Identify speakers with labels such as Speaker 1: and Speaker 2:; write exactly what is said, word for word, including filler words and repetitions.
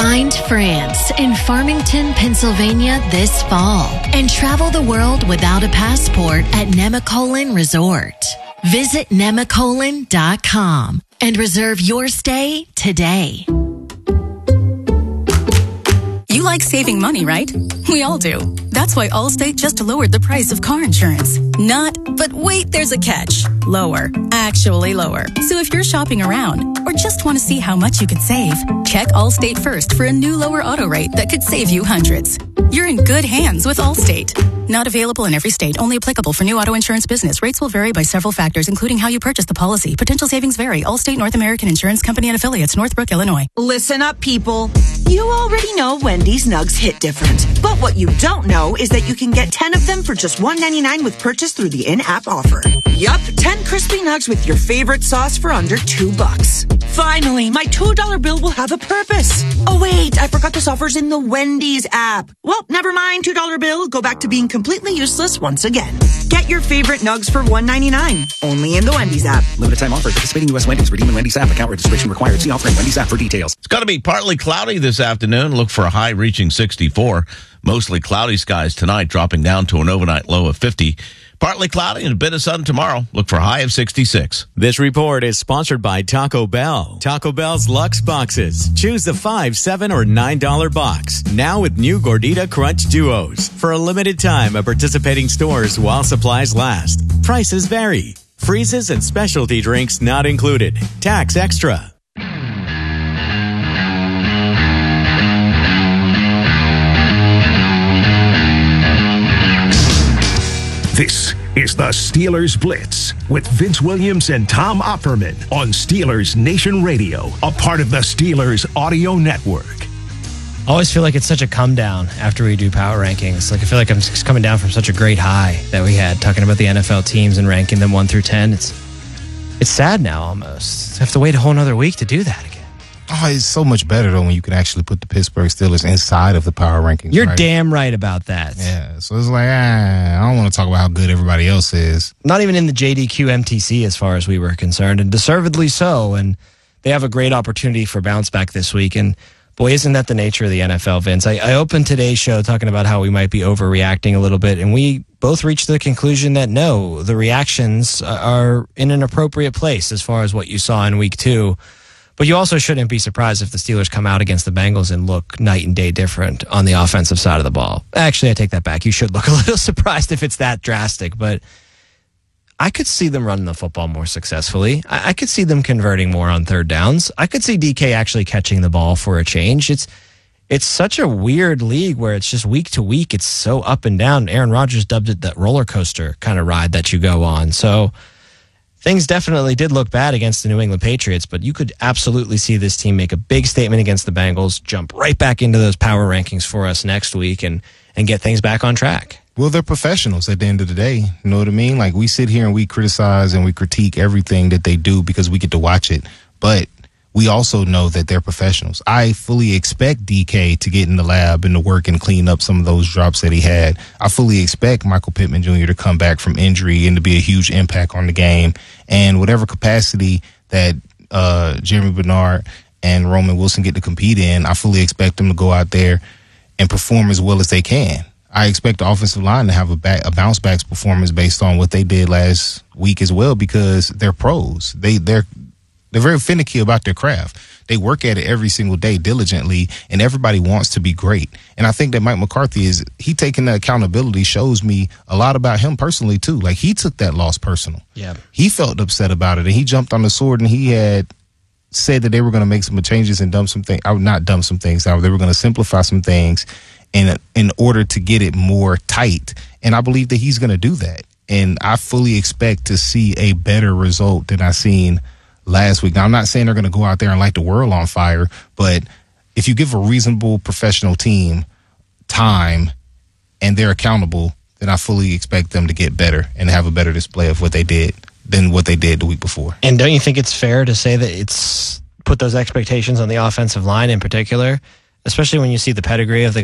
Speaker 1: Find France in Farmington, Pennsylvania this fall and travel the world without a passport at Nemacolin Resort. Visit nemacolin dot com and reserve your stay today.
Speaker 2: You like saving money, right? We all do. That's why Allstate just lowered the price of car insurance. Not, but wait, there's a catch. Lower. Actually lower. So if you're shopping around or just want to see how much you could save, check Allstate first for a new lower auto rate that could save you hundreds. You're in good hands with Allstate. Not available in every state. Only applicable for new auto insurance business. Rates will vary by several factors, including how you purchase the policy. Potential savings vary. Allstate North American Insurance Company and Affiliates, Northbrook, Illinois.
Speaker 3: Listen up, people. You already know Wendy's Nugs hit different. But what you don't know is that you can get ten of them for just one dollar and ninety-nine cents with purchase through the in-app offer. Yup, ten crispy nugs with your favorite sauce for under two bucks. Finally, my two dollar bill will have a purpose. Oh wait, I forgot this offer's in the Wendy's app. Well, never mind, two dollar bill. Go back to being completely useless once again. Get your favorite nugs for one dollar and ninety-nine cents. Only in the Wendy's app.
Speaker 4: Limited time offer. Participating U S Wendy's. Redeem in Wendy's app. Account registration required. See offer in Wendy's app for details.
Speaker 5: It's going to be partly cloudy this afternoon. Look for a high reaching sixty-four. Mostly cloudy skies tonight, dropping down to an overnight low of fifty. Partly cloudy and a bit of sun tomorrow. Look for a high of sixty-six.
Speaker 6: This report is sponsored by Taco Bell. Taco Bell's Luxe Boxes. Choose the five, seven, or nine dollar box. Now with new Gordita Crunch Duos. For a limited time at participating stores while supplies last. Prices vary. Freezes and specialty drinks not included. Tax extra.
Speaker 7: This is the Steelers Blitz with Vince Williams and Tom Opperman on Steelers Nation Radio, a part of the Steelers Audio Network.
Speaker 8: I always feel like it's such a come down after we do power rankings. Like I feel like I'm just coming down from such a great high that we had talking about the N F L teams and ranking them one through ten. It's it's sad now almost. I have to wait a whole nother week to do that again.
Speaker 9: Oh, it's so much better, though, when you can actually put the Pittsburgh Steelers inside of the power rankings.
Speaker 8: You're
Speaker 9: right?
Speaker 8: damn right about that.
Speaker 9: Yeah, so it's like, ah, I don't want to talk about how good everybody else is.
Speaker 8: Not even in the J D Q M T C as far as we were concerned, and deservedly so. And they have a great opportunity for bounce back this week. And boy, isn't that the nature of the N F L, Vince? I, I opened today's show talking about how we might be overreacting a little bit, and we both reached the conclusion that no, the reactions are in an appropriate place as far as what you saw in week two. But you also shouldn't be surprised if the Steelers come out against the Bengals and look night and day different on the offensive side of the ball. Actually, I take that back. You should look a little surprised if it's that drastic, but I could see them running the football more successfully. I, I could see them converting more on third downs. I could see D K actually catching the ball for a change. It's it's such a weird league where it's just week to week. It's so up and down. Aaron Rodgers dubbed it that roller coaster kind of ride that you go on. So things definitely did look bad against the New England Patriots, but you could absolutely see this team make a big statement against the Bengals, jump right back into those power rankings for us next week, and, and get things back on track.
Speaker 9: Well, they're professionals at the end of the day. You know what I mean? Like, we sit here and we criticize and we critique everything that they do because we get to watch it. But we also know that they're professionals. I fully expect D K to get in the lab and to work and clean up some of those drops that he had. I fully expect Michael Pittman Junior to come back from injury and to be a huge impact on the game. And whatever capacity that uh, Jeremy Bernard and Roman Wilson get to compete in, I fully expect them to go out there and perform as well as they can. I expect the offensive line to have a, back, a bounce back performance based on what they did last week as well, because they're pros. They, they're They're very finicky about their craft. They work at it every single day diligently, and everybody wants to be great. And I think that Mike McCarthy is, he taking the accountability shows me a lot about him personally too. Like, he took that loss personal.
Speaker 8: Yeah.
Speaker 9: He felt upset about it, and he jumped on the sword, and he had said that they were going to make some changes and dump some things. I would not dump some things out. They were going to simplify some things in, in order to get it more tight. And I believe that he's going to do that. And I fully expect to see a better result than I seen last week. Now, I'm not saying they're going to go out there and light the world on fire, but if you give a reasonable professional team time and they're accountable, then I fully expect them to get better and have a better display of what they did than what they did the week before.
Speaker 8: And don't you think it's fair to say that it's put those expectations on the offensive line in particular, especially when you see the pedigree of the